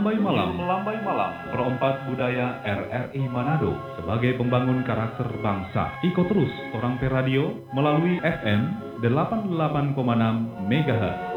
Melambai Malam, Perompak Budaya RRI Manado sebagai pembangun karakter bangsa. Ikut terus Orang Per Radio melalui FM 88,6 MHz.